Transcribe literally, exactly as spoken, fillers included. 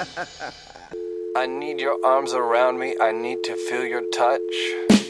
I need your arms around me. I need to feel your touch.